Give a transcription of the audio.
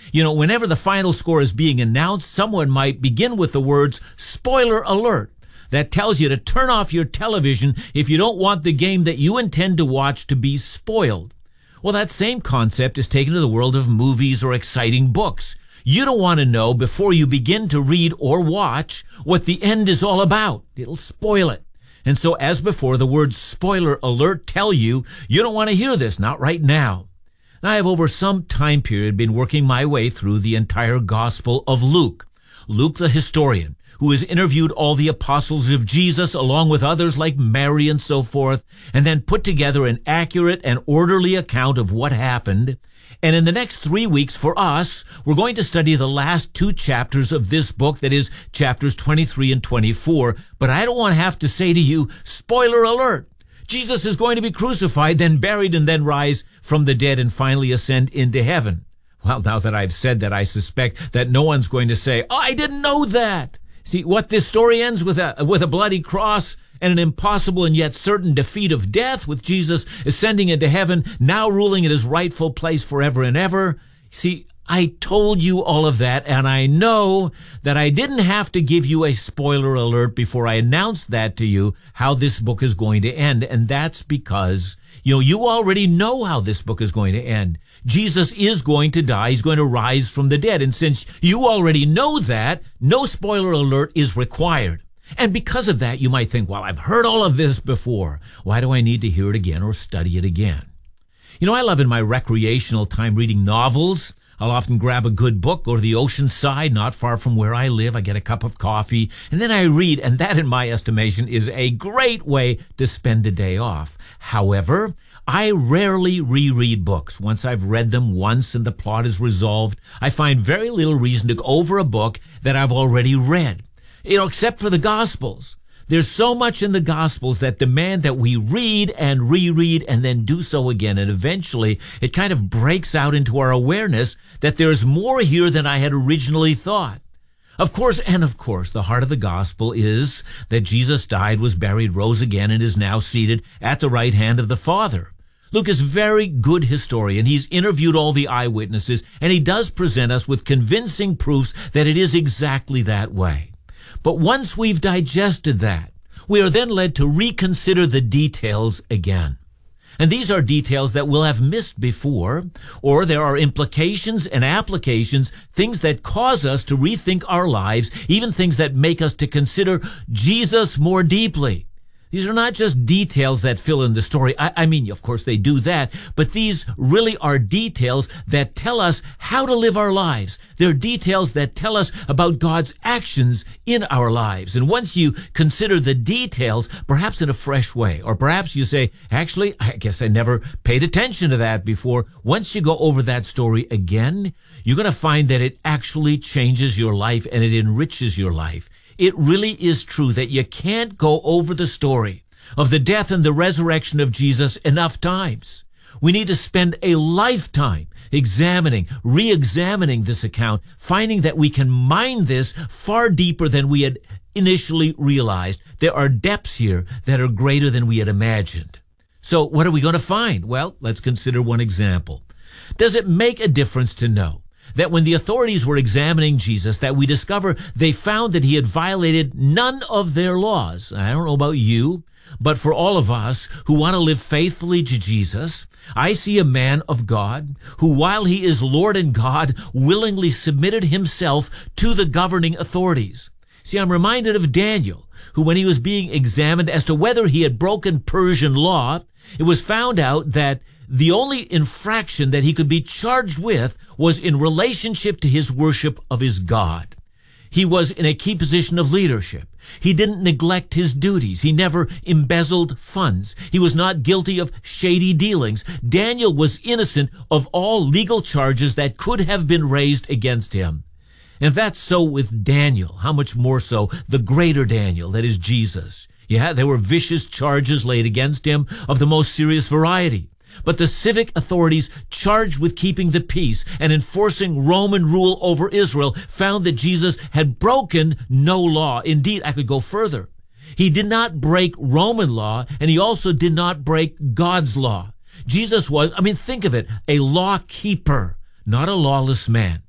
You know, whenever the final score is being announced, someone might begin with the words, "Spoiler alert." That tells you to turn off your television if you don't want the game that you intend to watch to be spoiled. Well, that same concept is taken to the world of movies or exciting books. You don't want to know before you begin to read or watch what the end is all about. It'll spoil it. And so, as before, the words "spoiler alert" tell you don't want to hear this, not right now. Now, I have over some time period been working my way through the entire Gospel of Luke. Luke the historian, who has interviewed all the apostles of Jesus along with others like Mary and so forth, and then put together an accurate and orderly account of what happened. And in the next 3 weeks for us, we're going to study the last 2 chapters of this book, that is, chapters 23 and 24. But I don't want to have to say to you, spoiler alert, Jesus is going to be crucified, then buried, and then rise from the dead and finally ascend into heaven. Well, now that I've said that, I suspect that no one's going to say, "Oh, I didn't know that." See, what this story ends with a bloody cross and an impossible and yet certain defeat of death, with Jesus ascending into heaven, now ruling in his rightful place forever and ever. See, I told you all of that, and I know that I didn't have to give you a spoiler alert before I announced that to you, how this book is going to end. And that's because, you already know how this book is going to end. Jesus is going to die. He's going to rise from the dead. And since you already know that, no spoiler alert is required. And because of that, you might think, well, I've heard all of this before. Why do I need to hear it again or study it again? I love in my recreational time reading novels. I'll often grab a good book, go to the ocean side, not far from where I live. I get a cup of coffee, and then I read, and that, in my estimation, is a great way to spend a day off. However, I rarely reread books. Once I've read them once and the plot is resolved, I find very little reason to go over a book that I've already read. Except for the Gospels. There's so much in the Gospels that demand that we read and reread and then do so again. And eventually, it kind of breaks out into our awareness that there's more here than I had originally thought. Of course, the heart of the Gospel is that Jesus died, was buried, rose again, and is now seated at the right hand of the Father. Luke is a very good historian. He's interviewed all the eyewitnesses, and he does present us with convincing proofs that it is exactly that way. But once we've digested that, we are then led to reconsider the details again. And these are details that we'll have missed before, or there are implications and applications, things that cause us to rethink our lives, even things that make us to consider Jesus more deeply. These are not just details that fill in the story. I mean, of course, they do that, but these really are details that tell us how to live our lives. They're details that tell us about God's actions in our lives. And once you consider the details, perhaps in a fresh way, or perhaps you say, actually, I guess I never paid attention to that before. Once you go over that story again, you're going to find that it actually changes your life and it enriches your life. It really is true that you can't go over the story of the death and the resurrection of Jesus enough times. We need to spend a lifetime re-examining this account, finding that we can mine this far deeper than we had initially realized. There are depths here that are greater than we had imagined. So what are we going to find? Well, let's consider one example. Does it make a difference to know that when the authorities were examining Jesus, that we discover they found that he had violated none of their laws? I don't know about you, but for all of us who want to live faithfully to Jesus, I see a man of God who, while he is Lord and God, willingly submitted himself to the governing authorities. See, I'm reminded of Daniel, who, when he was being examined as to whether he had broken Persian law, it was found out that the only infraction that he could be charged with was in relationship to his worship of his God. He was in a key position of leadership. He didn't neglect his duties. He never embezzled funds. He was not guilty of shady dealings. Daniel was innocent of all legal charges that could have been raised against him. And if that's so with Daniel, how much more so the greater Daniel, that is Jesus. Yeah, there were vicious charges laid against him of the most serious variety. But the civic authorities charged with keeping the peace and enforcing Roman rule over Israel found that Jesus had broken no law. Indeed, I could go further. He did not break Roman law, and he also did not break God's law. Jesus was, think of it, a law keeper, not a lawless man.